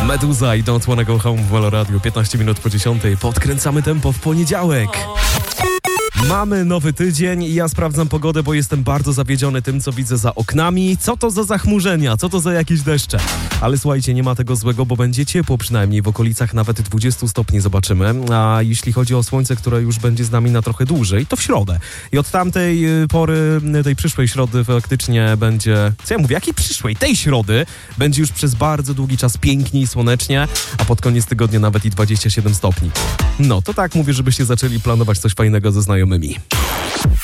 Meduza i Don't Wanna Go Home w Halo Radio. 15 minut po 10. Podkręcamy tempo w poniedziałek. Mamy nowy tydzień i ja sprawdzam pogodę, bo jestem bardzo zawiedziony tym, co widzę za oknami. Co to za zachmurzenia? Co to za jakieś deszcze? Ale słuchajcie, nie ma tego złego, bo będzie ciepło, przynajmniej w okolicach nawet 20 stopni zobaczymy. A jeśli chodzi o słońce, które już będzie z nami na trochę dłużej, to w środę. I od tamtej pory, tej przyszłej środy faktycznie będzie... Co ja mówię? Jakiej przyszłej? Tej środy będzie już przez bardzo długi czas pięknie i słonecznie, a pod koniec tygodnia nawet i 27 stopni. No, to tak mówię, żebyście zaczęli planować coś fajnego ze znajomymi.